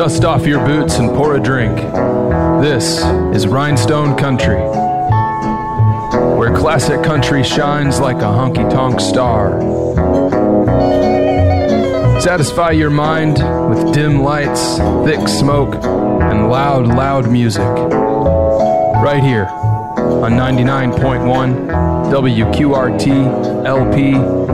Dust off your boots and pour a drink. This is Rhinestone Country, where classic country shines like a honky-tonk star. Satisfy your mind with dim lights, thick smoke, and loud, loud music. Right here on 99.1 WQRT LP